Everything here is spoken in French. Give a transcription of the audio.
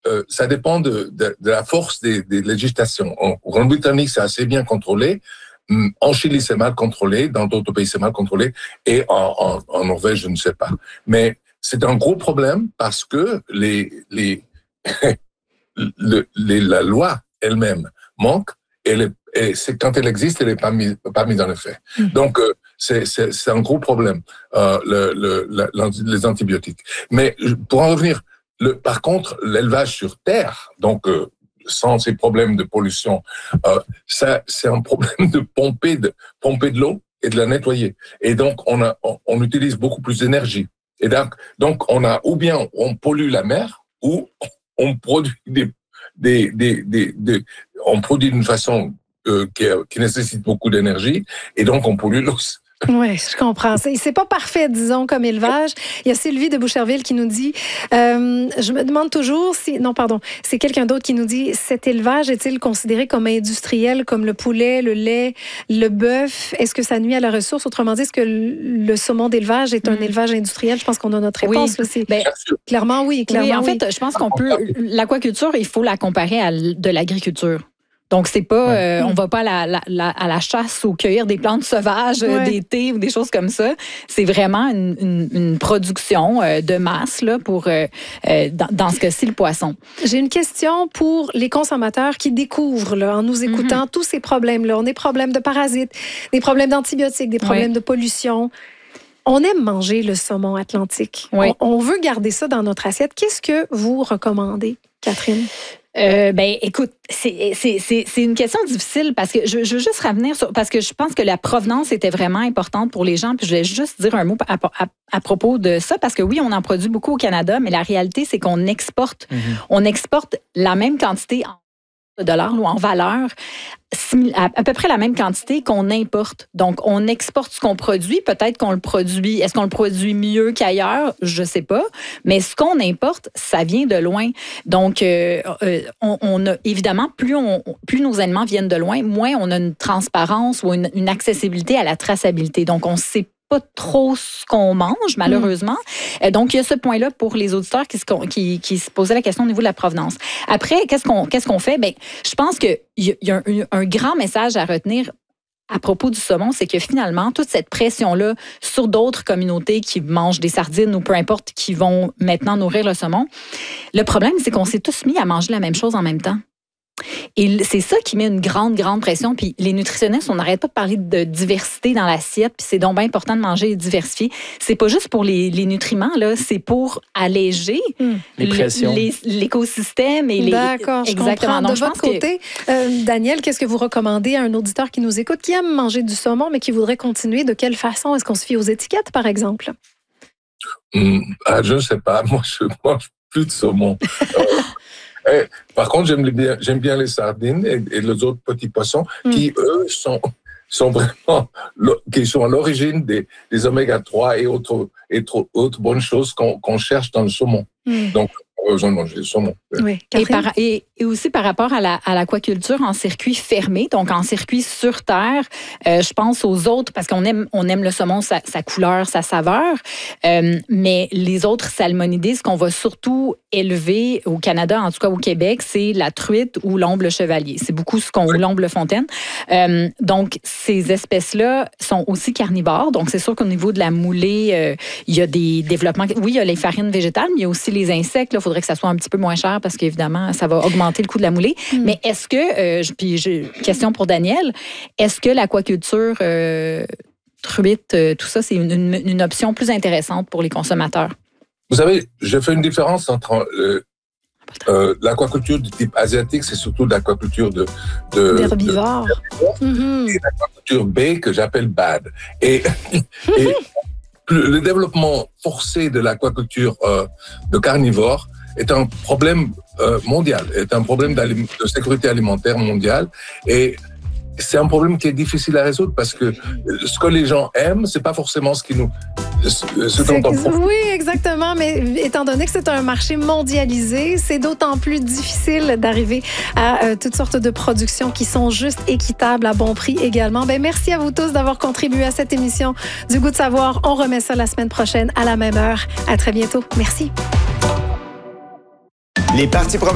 ça dépend de la force des législations. En Grande-Bretagne, c'est assez bien contrôlé. En Chili, c'est mal contrôlé. Dans d'autres pays, c'est mal contrôlé. Et en Norvège, je ne sais pas. Mais c'est un gros problème parce que la loi elle-même manque. Et c'est quand elle existe, elle n'est pas mise en effet. Donc, c'est un gros problème, les antibiotiques. Mais pour en revenir, par contre, l'élevage sur terre, donc sans ces problèmes de pollution, c'est un problème de pomper de l'eau et de la nettoyer. Et donc, on utilise beaucoup plus d'énergie. Et donc, ou bien on pollue la mer, ou on produit on produit d'une façon qui nécessite beaucoup d'énergie, et donc on pollue l'eau. Oui, je comprends. C'est pas parfait, disons, comme élevage. Il y a Sylvie de Boucherville qui nous dit, je me demande toujours c'est quelqu'un d'autre qui nous dit, cet élevage est-il considéré comme industriel, comme le poulet, le lait, le bœuf? Est-ce que ça nuit à la ressource? Autrement dit, est-ce que le saumon d'élevage est un élevage industriel? Je pense qu'on a notre réponse. Oui. Clairement, oui. Oui, en fait, je pense qu'on peut... L'aquaculture, il faut la comparer à de l'agriculture. Donc, c'est pas, on va pas à la chasse ou cueillir des plantes sauvages d'été ou des choses comme ça. C'est vraiment une production de masse là, pour, dans ce cas-ci, le poisson. J'ai une question pour les consommateurs qui découvrent, là, en nous écoutant, tous ces problèmes-là. On a des problèmes de parasites, des problèmes d'antibiotiques, des problèmes de pollution. On aime manger le saumon atlantique. Oui. On veut garder ça dans notre assiette. Qu'est-ce que vous recommandez, Catherine? Écoute, c'est une question difficile parce que je veux juste revenir parce que je pense que la provenance était vraiment importante pour les gens. Puis je voulais juste dire un mot à propos de ça parce que oui, on en produit beaucoup au Canada, mais la réalité, c'est qu'on exporte. On exporte la même quantité en dollars ou en valeur, à peu près la même quantité qu'on importe. Donc, on exporte ce qu'on produit. Peut-être qu'on le produit. Est-ce qu'on le produit mieux qu'ailleurs? Je sais pas. Mais ce qu'on importe, ça vient de loin. Donc, on a évidemment, plus nos aliments viennent de loin, moins on a une transparence ou une accessibilité à la traçabilité. Donc, on sait pas trop ce qu'on mange, malheureusement. Donc, il y a ce point-là pour les auditeurs qui se posaient la question au niveau de la provenance. Après, qu'est-ce qu'on fait? Bien, je pense qu'il y a un grand message à retenir à propos du saumon, c'est que finalement, toute cette pression-là sur d'autres communautés qui mangent des sardines ou peu importe, qui vont maintenant nourrir le saumon, le problème, c'est qu'on s'est tous mis à manger la même chose en même temps. Et c'est ça qui met une grande, grande pression. Puis les nutritionnistes, on n'arrête pas de parler de diversité dans l'assiette, puis c'est donc bien important de manger diversifié. C'est pas juste pour les nutriments, là, c'est pour alléger les pressions. L'écosystème. Et D'accord, je comprends. Donc, de votre côté, Daniel, qu'est-ce que vous recommandez à un auditeur qui nous écoute, qui aime manger du saumon, mais qui voudrait continuer? De quelle façon? Est-ce qu'on se fie aux étiquettes, par exemple? Je ne sais pas. Moi, je mange plus de saumon. Par contre, j'aime bien les sardines et les autres petits poissons qui, eux, sont vraiment qui sont à l'origine des oméga 3 et autres bonnes choses qu'on cherche dans le saumon. Donc, on a besoin de manger du saumon. Oui, et aussi par rapport à l'aquaculture en circuit fermé, donc en circuit sur terre, je pense aux autres, parce qu'on aime le saumon, sa couleur, sa saveur, mais les autres salmonidés, ce qu'on va surtout élever au Canada, en tout cas au Québec, c'est la truite ou l'omble chevalier. C'est beaucoup l'omble fontaine. Donc, ces espèces-là sont aussi carnivores, donc c'est sûr qu'au niveau de la moulée, il y a des développements. Oui, il y a les farines végétales, mais il y a aussi les insectes. Il faudrait que ça soit un petit peu moins cher parce qu'évidemment, ça va augmenter le coût de la moulée. Mais est-ce que, puis j'ai une question pour Daniel, est-ce que l'aquaculture truite, tout ça, c'est une option plus intéressante pour les consommateurs? Vous savez, je fais une différence entre l'aquaculture du type asiatique, c'est surtout l'aquaculture d'herbivores. Et l'aquaculture B que j'appelle bad. Et le développement forcé de l'aquaculture de carnivores est un problème mondial, est un problème de sécurité alimentaire mondiale. Et c'est un problème qui est difficile à résoudre parce que ce que les gens aiment, c'est pas forcément ce dont on profite. Oui, exactement. Mais étant donné que c'est un marché mondialisé, c'est d'autant plus difficile d'arriver à toutes sortes de productions qui sont juste équitables à bon prix également. Merci à vous tous d'avoir contribué à cette émission du Goût de savoir. On remet ça la semaine prochaine à la même heure. À très bientôt. Merci. Les parties